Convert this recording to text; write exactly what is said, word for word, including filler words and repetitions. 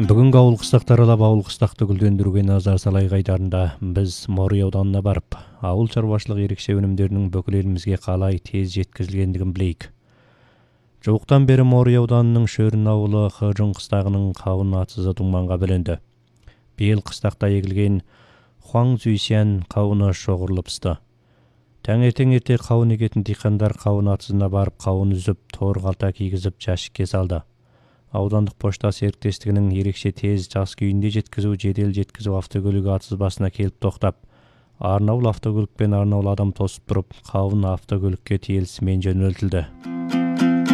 Бүгінгі ауыл қыстақты аралап ауыл қыстақты гүлдендіруге назар салайық айдарында біз Морой ауданына барып, ауыл шаруашылық ерекше өнімдерінің бүкіл елімізге қалай тез жеткізілгендігін білейік. Жуықтан бері Морой ауданының Шөрін ауылы Хыжын қыстағының қауын атсызы думанға білінді. Биыл қыстақта егілген Хуаң Зүйсян қауыны шоғырлы пысты. Таңертең ерте қауын егетін диқандар қауын атсызына барып қауын үзіп, тор қалта кигізіп жәшікке салды. Аудандық пошта серіктестігінің ерекше тез жас күйінде жеткізу жедел жеткізу автокөлігі атсыз басына келіп тоқтап, арнаулы автокөлікпен арнаулы адам тосып тұрып, қауын автокөлікке тиелісімен жөнелтілді.